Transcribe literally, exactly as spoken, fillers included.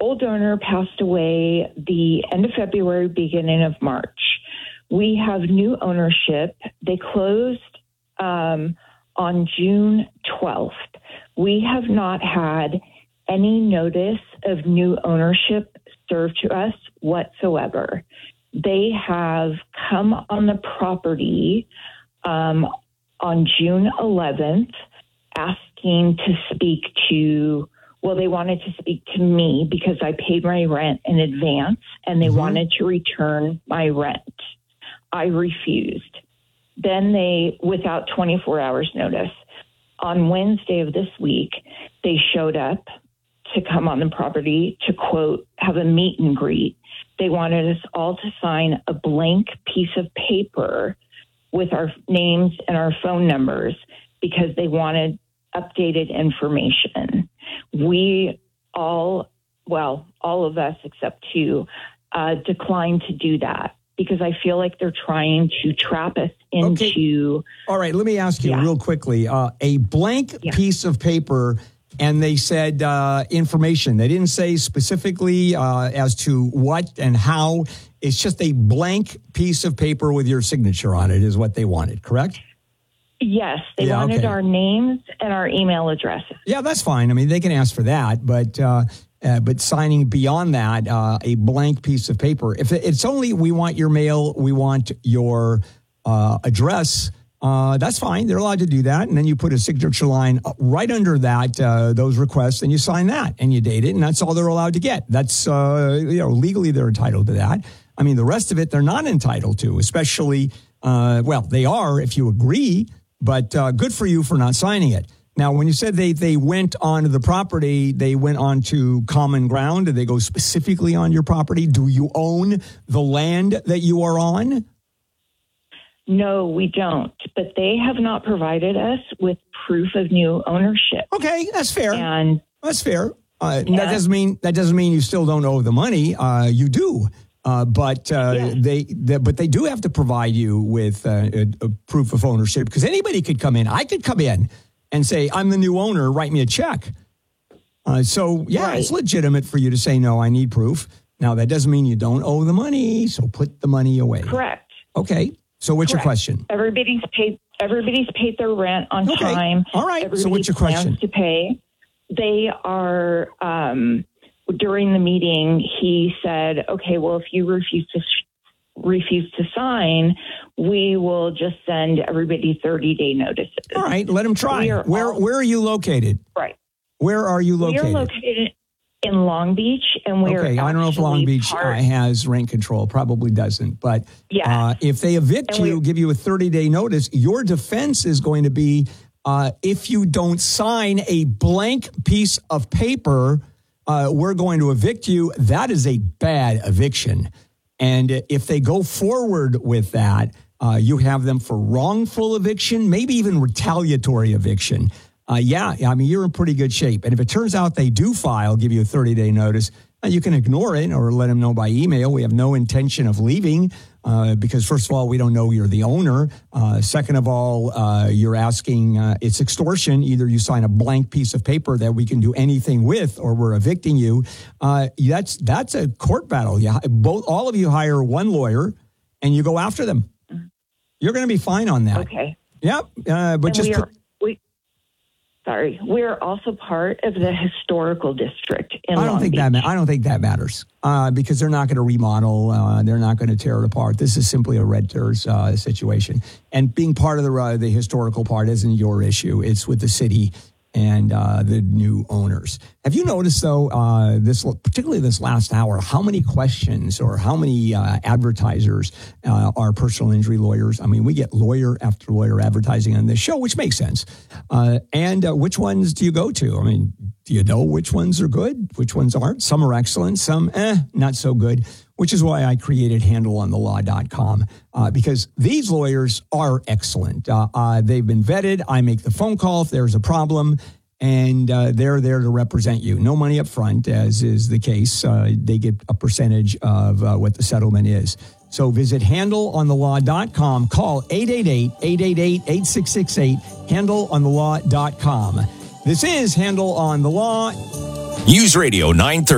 old owner passed away the end of February, beginning of March. We have new ownership. They closed um, on June twelfth. We have not had any notice of new ownership served to us whatsoever. They have come on the property um, on June eleventh, asking to speak to, well, they wanted to speak to me because I paid my rent in advance, and they mm-hmm. wanted to return my rent. I refused. Then they, without twenty-four hours notice, on Wednesday of this week, they showed up to come on the property to, quote, have a meet and greet. They wanted us all to sign a blank piece of paper with our names and our phone numbers because they wanted updated information. We all, well, all of us except two, uh, declined to do that because I feel like they're trying to trap us into... Okay. All right, let me ask you yeah. real quickly. Uh, a blank yeah. piece of paper... And they said uh, information. They didn't say specifically uh, as to what and how. It's just a blank piece of paper with your signature on it is what they wanted, correct? Yes, they yeah, wanted okay. our names and our email addresses. Yeah, that's fine. I mean, they can ask for that, but uh, uh, but signing beyond that, uh, a blank piece of paper. If it's only we want your mail, we want your uh, address. Uh, that's fine. They're allowed to do that. And then you put a signature line right under that, uh, those requests, and you sign that and you date it. And that's all they're allowed to get. That's, uh, you know, legally they're entitled to that. I mean, the rest of it, they're not entitled to, especially, uh, well, they are if you agree, but uh, good for you for not signing it. Now, when you said they, they went onto the property, they went onto common ground. Did they go specifically on your property? Do you own the land that you are on? No, we don't. But they have not provided us with proof of new ownership. Okay, that's fair. And that's fair. Uh, yeah. That doesn't mean that doesn't mean you still don't owe the money. Uh, you do, uh, but uh, yeah. they, they but they do have to provide you with uh, a, a proof of ownership because anybody could come in. I could come in and say I'm the new owner. Write me a check. Uh, so yeah, right. It's legitimate for you to say no. I need proof. Now that doesn't mean you don't owe the money. So put the money away. Correct. Okay. So what's Correct. your question? Everybody's paid. Everybody's paid their rent on okay. time. All right. Everybody so what's your question? To pay. They are. Um, during the meeting, he said, "Okay, well, if you refuse to refuse to sign, we will just send everybody thirty day notices." All right. Let them try. Where all, Where are you located? Right. Where are you located? We are located in Long Beach, and we're okay. I don't know if Long Beach part, uh, has rent control. Probably doesn't. But yeah. uh, if they evict and you, give you a thirty day notice, your defense is going to be uh, if you don't sign a blank piece of paper, uh, we're going to evict you. That is a bad eviction. And if they go forward with that, uh, you have them for wrongful eviction, maybe even retaliatory eviction. Uh, yeah, I mean, you're in pretty good shape. And if it turns out they do file, give you a thirty day notice, uh, you can ignore it or let them know by email. We have no intention of leaving uh, because, first of all, we don't know you're the owner. Uh, second of all, uh, you're asking, uh, it's extortion. Either you sign a blank piece of paper that we can do anything with or we're evicting you. Uh, that's that's a court battle. You, both, all of you hire one lawyer and you go after them. You're going to be fine on that. Okay. Yep. Uh, but and just... We are- Sorry, we're also part of the historical district in I don't Long think Beach. that ma- I don't think that matters uh, because they're not going to remodel. Uh, they're not going to tear it apart. This is simply a renters uh, situation, and being part of the uh, the historical part isn't your issue. It's with the city and uh, the new owners. Have you noticed, though, uh, this particularly this last hour, how many questions or how many uh, advertisers uh, are personal injury lawyers? I mean, we get lawyer after lawyer advertising on this show, which makes sense. Uh, and uh, which ones do you go to? I mean, do you know which ones are good, which ones aren't? Some are excellent, some, eh, not so good, which is why I created handle on the law dot com, uh, because these lawyers are excellent. Uh, uh, they've been vetted. I make the phone call if there's a problem, and uh, they're there to represent you. No money up front, as is the case. Uh, they get a percentage of uh, what the settlement is. So visit handle on the law dot com. Call eight eight eight, eight eight eight, eight six six eight, handle on the law dot com. This is Handle on the Law. News Radio nine thirty.